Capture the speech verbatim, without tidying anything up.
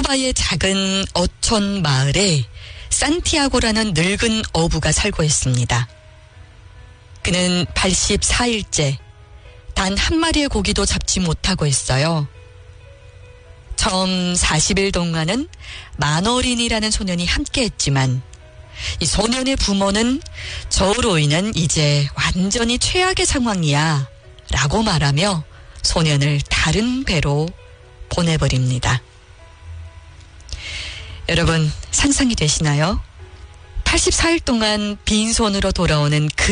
쿠바의 작은 어촌 마을에 산티아고라는 늙은 어부가 살고 있습니다. 그는 팔십사 일째 단 한 마리의 고기도 잡지 못하고 있어요. 처음 사십 일 동안은 만어린이라는 소년이 함께했지만 이 소년의 부모는 저우로 인한 이제 완전히 최악의 상황이야 라고 말하며 소년을 다른 배로 보내버립니다. 여러분 상상이 되시나요? 팔십사 일 동안 빈손으로 돌아오는 그